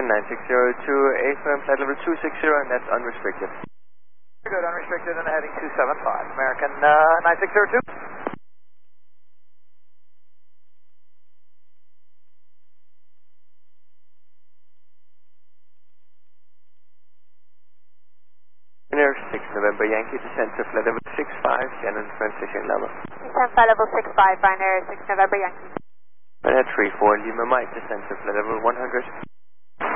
9602, AFM flight level 260, and that's unrestricted. Good, unrestricted and heading 275. American 9602. Air 6 November Yankee, descent to flight level 65, Shannon transition level. Descent flight level 65, Ryanair 6 November Yankee. Ryanair 34 Lima Mike, descent to flight level 100.